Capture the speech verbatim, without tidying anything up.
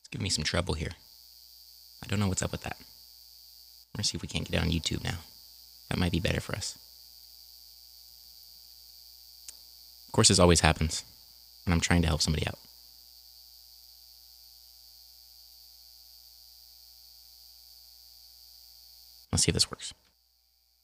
Give me some trouble here. I don't know what's up with that. We're gonna see if we can't get it on YouTube now. That might be better for us. Of course, this always happens when I'm trying to help somebody out. Let's see if this works.